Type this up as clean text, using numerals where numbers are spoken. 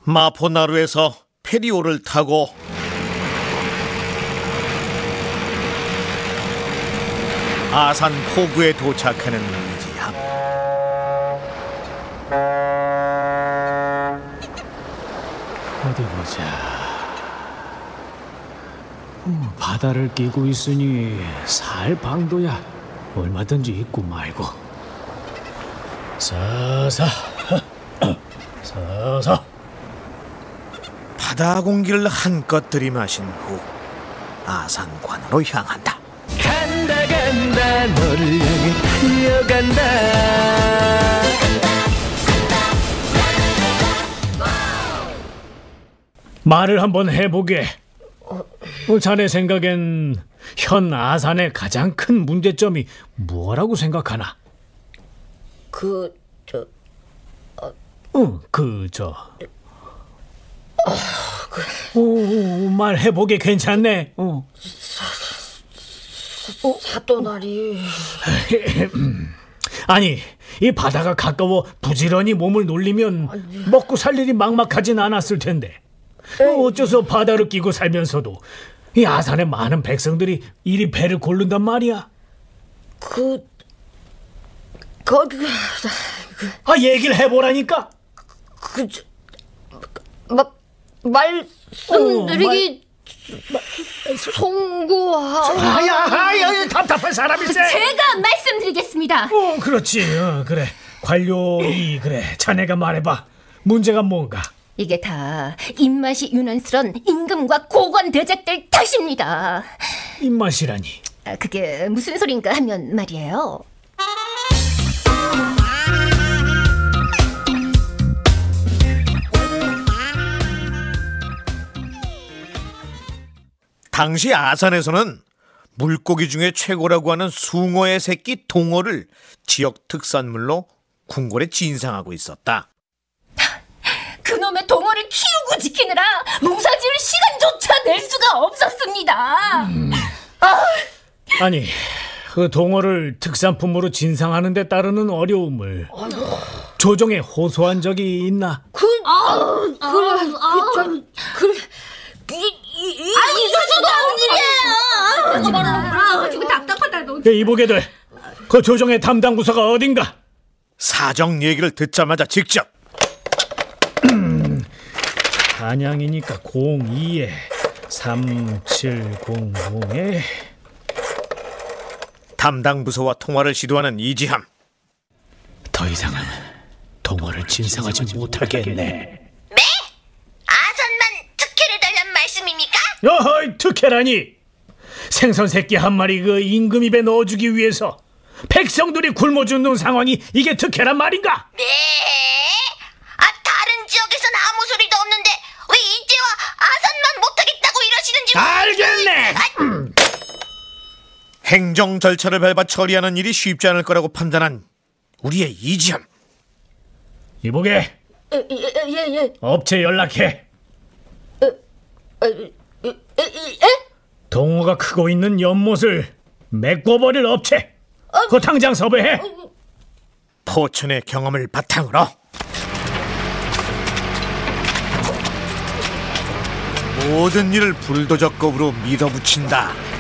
마포나루에서 페리오를 타고 아산 포구에 도착하는 이지함. 어디 보자. 바다를 끼고 있으니 살 방도야 얼마든지 있고 말고. 서서 서서. 바다 공기를 한껏 들이마신 후 아산관으로 향한다. 간다 간다 너를 향해 달려간다. 말을 한번 해보게. 자네 생각엔 현 아산의 가장 큰 문제점이 뭐라고 생각하나? 말해보게. 괜찮네. 사또나리. 아니, 이 바다가 가까워 부지런히 몸을 놀리면 먹고 살 일이 막막하진 않았을 텐데 어째서 바다를 끼고 살면서도 이 아산의 많은 백성들이 이리 배를 고른단 말이야? 얘기를 해보라니까. 말씀드리기 송구하오. 아야, 답답한 사람이세. 제가 말씀드리겠습니다. 그렇지. 그래. 관료이, 그래. 자네가 말해봐. 문제가 뭔가? 이게 다 입맛이 유난스런 임금과 고관 대작들 탓입니다. 입맛이라니? 그게 무슨 소린가 하면 말이에요. 당시 아산에서는 물고기 중에 최고라고 하는 숭어의 새끼 동어를 지역 특산물로 궁궐에 진상하고 있었다. 그놈의 동어를 키우고 지키느라 농사지을 시간조차 낼 수가 없었습니다. 아니, 그 동어를 특산품으로 진상하는 데 따르는 어려움을 조정에 호소한 적이 있나? 있어서도 없는 일이에요. 지금 답답하다. 이보게들, 그 조정의 담당 부서가 어딘가? 사정 얘기를 듣자마자 직접 한양이니까 02에 3700에 담당 부서와 통화를 시도하는 이지함. 더 이상은 동어를 진상하지 못하겠네. 네? 아산만 특혜를 달란 말씀입니까? 어허이, 특혜라니. 생선 새끼 한 마리 그 임금 입에 넣어주기 위해서 백성들이 굶어 죽는 상황이 이게 특혜란 말인가? 네. 다른 지역에선 아무 소리도 없는데 왜 이제와 아산만 못하겠다고 이러시는지. 알겠네. 행정 절차를 밟아 처리하는 일이 쉽지 않을 거라고 판단한 우리의 이지함. 이보게. 예. 업체 연락해. 동어가 크고 있는 연못을 메꿔버릴 업체. 그 당장 섭외해. 포천의 경험을 바탕으로 모든 일을 불도저급으로 밀어붙인다.